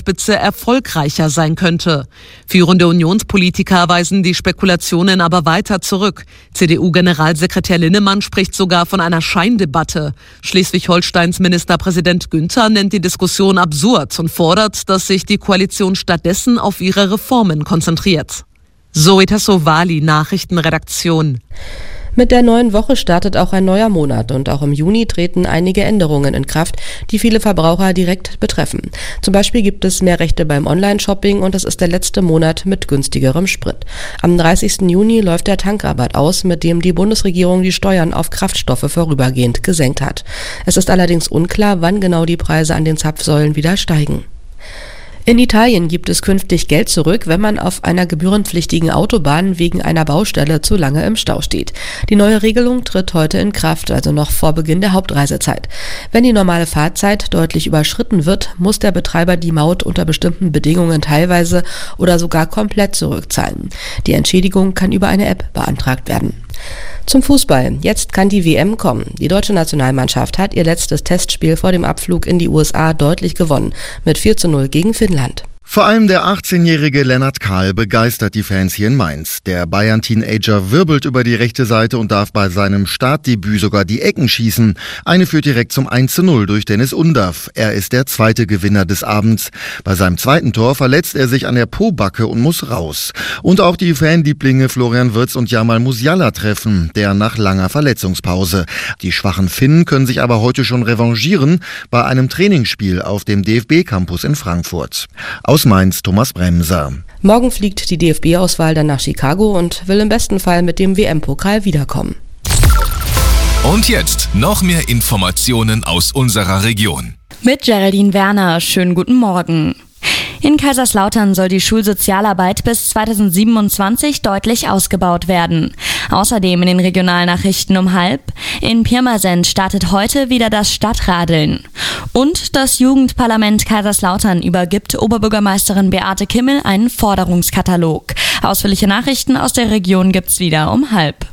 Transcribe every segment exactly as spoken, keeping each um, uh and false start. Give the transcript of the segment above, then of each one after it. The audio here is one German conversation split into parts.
Parteispitze erfolgreicher sein könnte. Führende Unionspolitiker weisen die Spekulationen aber weiter zurück. C D U-Generalsekretär Linnemann spricht sogar von einer Scheindebatte. Schleswig-Holsteins Ministerpräsident Günther nennt die Diskussion absurd und fordert, dass sich die Koalition stattdessen auf ihre Reformen konzentriert. Zoe Tassovali, Nachrichtenredaktion. Mit der neuen Woche startet auch ein neuer Monat und auch im Juni treten einige Änderungen in Kraft, die viele Verbraucher direkt betreffen. Zum Beispiel gibt es mehr Rechte beim Online-Shopping und es ist der letzte Monat mit günstigerem Sprit. Am dreißigsten Juni läuft der Tankrabatt aus, mit dem die Bundesregierung die Steuern auf Kraftstoffe vorübergehend gesenkt hat. Es ist allerdings unklar, wann genau die Preise an den Zapfsäulen wieder steigen. In Italien gibt es künftig Geld zurück, wenn man auf einer gebührenpflichtigen Autobahn wegen einer Baustelle zu lange im Stau steht. Die neue Regelung tritt heute in Kraft, also noch vor Beginn der Hauptreisezeit. Wenn die normale Fahrzeit deutlich überschritten wird, muss der Betreiber die Maut unter bestimmten Bedingungen teilweise oder sogar komplett zurückzahlen. Die Entschädigung kann über eine App beantragt werden. Zum Fußball. Jetzt kann die W M kommen. Die deutsche Nationalmannschaft hat ihr letztes Testspiel vor dem Abflug in die U S A deutlich gewonnen. Mit vier zu null gegen Finnland. Vor allem der achtzehnjährige Lennart Kahl begeistert die Fans hier in Mainz. Der Bayern-Teenager wirbelt über die rechte Seite und darf bei seinem Startdebüt sogar die Ecken schießen. Eine führt direkt zum eins zu null durch Dennis Undav. Er ist der zweite Gewinner des Abends. Bei seinem zweiten Tor verletzt er sich an der Pobacke und muss raus. Und auch die Fanlieblinge Florian Wirtz und Jamal Musiala treffen, der nach langer Verletzungspause. Die schwachen Finnen können sich aber heute schon revanchieren bei einem Trainingsspiel auf dem D F B-Campus in Frankfurt. Aus Mainz, Thomas Bremser. Morgen fliegt die D F B-Auswahl dann nach Chicago und will im besten Fall mit dem W M-Pokal wiederkommen. Und jetzt noch mehr Informationen aus unserer Region. Mit Geraldine Werner. Schönen guten Morgen. In Kaiserslautern soll die Schulsozialarbeit bis zweitausendsiebenundzwanzig deutlich ausgebaut werden. Außerdem in den Regionalnachrichten um halb. In Pirmasens startet heute wieder das Stadtradeln. Und das Jugendparlament Kaiserslautern übergibt Oberbürgermeisterin Beate Kimmel einen Forderungskatalog. Ausführliche Nachrichten aus der Region gibt's wieder um halb.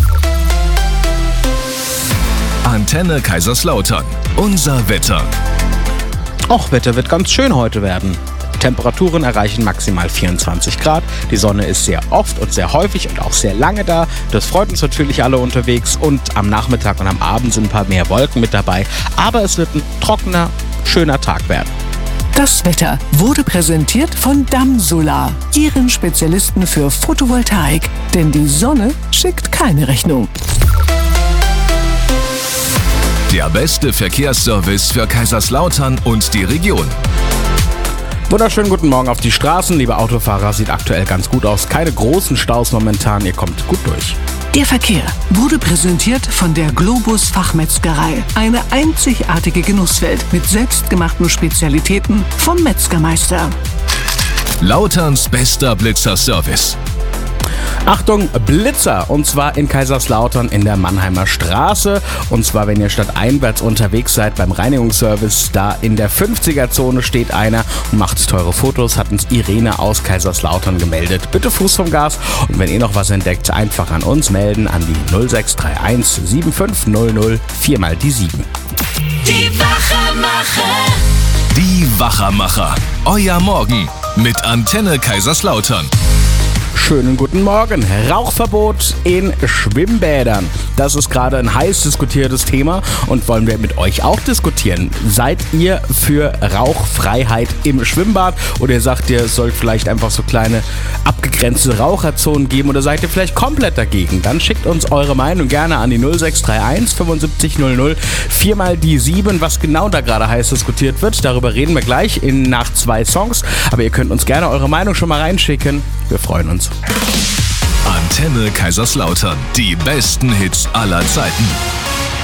Antenne Kaiserslautern. Unser Wetter. Och, Wetter wird ganz schön heute werden. Temperaturen erreichen maximal vierundzwanzig Grad. Die Sonne ist sehr oft und sehr häufig und auch sehr lange da. Das freut uns natürlich alle unterwegs. Und am Nachmittag und am Abend sind ein paar mehr Wolken mit dabei. Aber es wird ein trockener, schöner Tag werden. Das Wetter wurde präsentiert von Damsolar, Ihren Spezialisten für Photovoltaik. Denn die Sonne schickt keine Rechnung. Der beste Verkehrsservice für Kaiserslautern und die Region. Wunderschönen guten Morgen auf die Straßen. Liebe Autofahrer, sieht aktuell ganz gut aus. Keine großen Staus momentan, ihr kommt gut durch. Der Verkehr wurde präsentiert von der Globus Fachmetzgerei. Eine einzigartige Genusswelt mit selbstgemachten Spezialitäten vom Metzgermeister. Lauterns bester Blitzer-Service. Achtung, Blitzer, und zwar in Kaiserslautern in der Mannheimer Straße. Und zwar, wenn ihr stadteinwärts unterwegs seid beim Reinigungsservice, da in der fünfziger-Zone steht einer und macht teure Fotos, hat uns Irene aus Kaiserslautern gemeldet. Bitte Fuß vom Gas, und wenn ihr noch was entdeckt, einfach an uns melden, an die null sechs drei eins sieben fünf null null vier mal die sieben. Die Wachermacher. Die Wachermacher. Euer Morgen mit Antenne Kaiserslautern. Schönen guten Morgen. Rauchverbot in Schwimmbädern. Das ist gerade ein heiß diskutiertes Thema und wollen wir mit euch auch diskutieren. Seid ihr für Rauchfreiheit im Schwimmbad oder ihr sagt ihr, es soll vielleicht einfach so kleine abgegrenzte Raucherzonen geben oder seid ihr vielleicht komplett dagegen? Dann schickt uns eure Meinung gerne an die null sechs drei eins fünfundsiebzig null null vier mal die sieben. Was genau da gerade heiß diskutiert wird, darüber reden wir gleich in nach zwei Songs. Aber ihr könnt uns gerne eure Meinung schon mal reinschicken. Wir freuen uns. Antenne Kaiserslautern. Die besten Hits aller Zeiten.